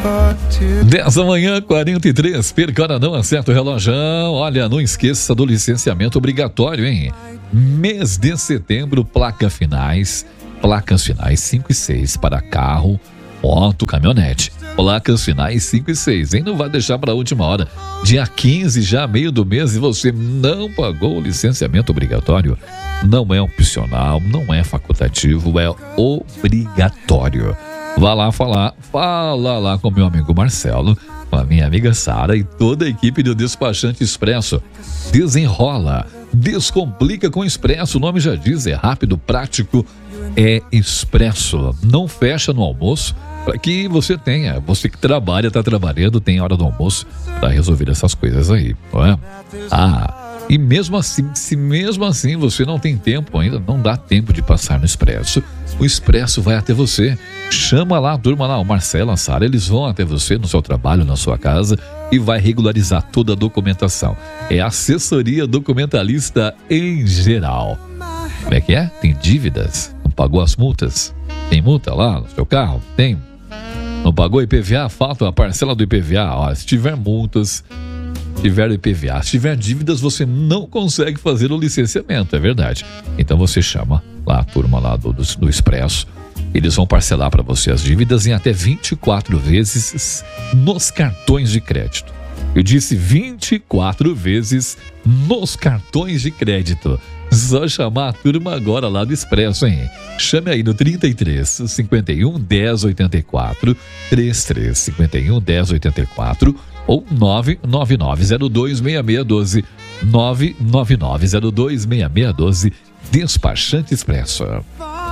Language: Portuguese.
10 da manhã, 43. Percora, não acerta o relojão. Olha, não esqueça do licenciamento obrigatório, hein? Mês de setembro, placas finais 5 e 6 para carro, moto, caminhonete. Placas finais 5 e 6, hein? Não vai deixar para a última hora. Dia 15, já meio do mês, e você não pagou o licenciamento obrigatório. Não é opcional, não é facultativo, é obrigatório. Vá lá fala lá com meu amigo Marcelo, com a minha amiga Sara e toda a equipe do Despachante Expresso. Desenrola, descomplica com Expresso. O nome já diz, é rápido, prático, é Expresso. Não fecha no almoço, para que você tenha, você que trabalha, está trabalhando, tem hora do almoço para resolver essas coisas aí, não é? E mesmo assim, se mesmo assim você não tem tempo ainda, não dá tempo de passar no Expresso, o Expresso vai até você. Chama lá a turma lá, o Marcelo, a Sara, eles vão até você no seu trabalho, na sua casa, e vai regularizar toda a documentação. É assessoria documentalista em geral. Como é que é? Tem dívidas? Não pagou as multas? Tem multa lá no seu carro? Tem. Não pagou IPVA? Falta a parcela do IPVA. Olha, se tiver multas, se tiver IPVA, se tiver dívidas, você não consegue fazer o licenciamento, é verdade. Então você chama lá a turma lá do Expresso. Eles vão parcelar para você as dívidas em até 24 vezes nos cartões de crédito. Eu disse 24 vezes nos cartões de crédito. Só chamar a turma agora lá do Expresso, hein? Chame aí no 33 51 10 84, 33 51 10 84 ou 999026612, 999026612, Despachante Expresso.